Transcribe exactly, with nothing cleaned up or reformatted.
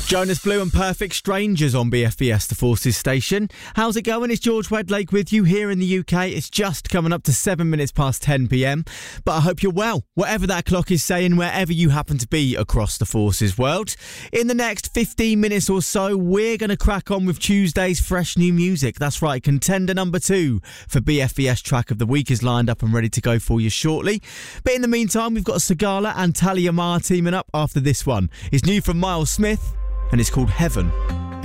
Jonas Blue and Perfect Strangers on B F B S, the Forces station. How's it going? It's George Wedlake with you here in the U K. It's just coming up to seven minutes past ten p.m. But I hope you're well, whatever that clock is saying, wherever you happen to be across the Forces world. In the next fifteen minutes or so, we're going to crack on with Tuesday's fresh new music. That's right, contender number two for B F B S Track of the Week is lined up and ready to go for you shortly. But in the meantime, we've got Sigala and Talia Mar teaming up after this one. It's new from Miles Smith, and it's called Heaven.